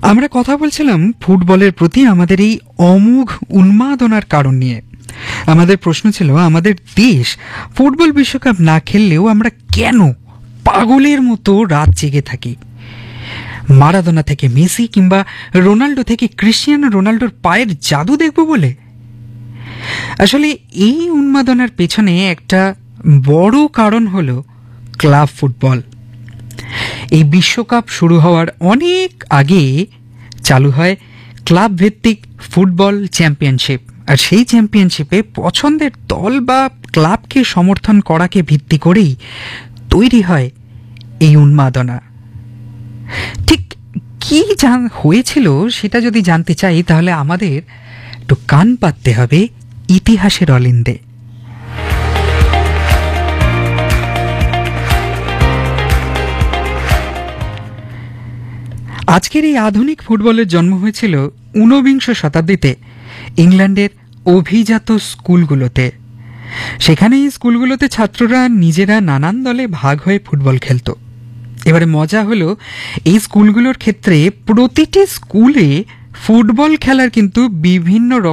আমরা কথা বলছিলাম ফুটবলের প্রতি আমাদের এই অমোঘ উন্মাদনার কারণ নিয়ে। আমাদের প্রশ্ন ছিল, আমাদের দেশ ফুটবল বিশ্বকাপ না খেললেও আমরা কেন পাগলের মতো রাত জেগে থাকি? মারাদোনা থেকে মেসি কিংবা রোনাল্ডো থেকে ক্রিশ্চিয়ানো রোনাল্ডোর পায়ের জাদু দেখব বলে? আসলে এই উন্মাদনার পেছনে একটা বড় কারণ হলো ক্লাব ফুটবল। এই বিশ্বকাপ শুরু হওয়ার অনেক আগে চালু হয় ক্লাব ভিত্তিক ফুটবল চ্যাম্পিয়নশিপ, আর সেই চ্যাম্পিয়নশিপে পছন্দের দল বা ক্লাবকে সমর্থন করাকে ভিত্তি করেই তৈরি হয় এই উন্মাদনা। ঠিক কি হয়েছিল সেটা যদি জানতে চাই, তাহলে আমাদের একটু কান পাততে হবে ইতিহাসের অলিন্দে। আজকের এই আধুনিক ফুটবলের জন্ম হয়েছিল ঊনবিংশ শতাব্দীতে ইংল্যান্ডের অভিজাত স্কুলগুলোতে। সেখানে এই স্কুলগুলোতে ছাত্ররা নিজেরা নানান দলে ভাগ হয়ে ফুটবল খেলত। এবারে মজা হলো, এই স্কুলগুলোর ক্ষেত্রে প্রতিটি স্কুলে ফুটবল খেলার কিন্তু বিভিন্ন